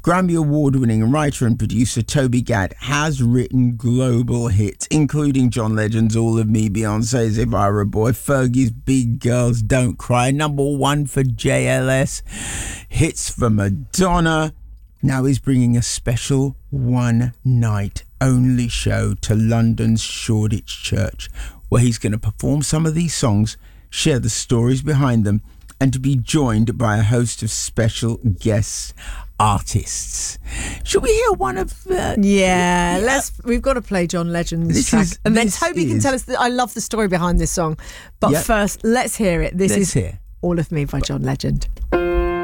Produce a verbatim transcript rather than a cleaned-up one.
Grammy Award-winning writer and producer Toby Gad has written global hits, including John Legend's All of Me, Beyonce's If I Were a Boy, Fergie's Big Girls Don't Cry, number one for J L S, hits for Madonna. Now he's bringing a special one-night only show to London's Shoreditch Church, where he's going to perform some of these songs, share the stories behind them, and to be joined by a host of special guest artists. Should we hear one of uh, yeah, yeah, let's we've got to play John Legend's this track. Is, and then Toby is, can tell us that I love the story behind this song. But yep. first, let's hear it. This let's is hear. All of Me by John Legend.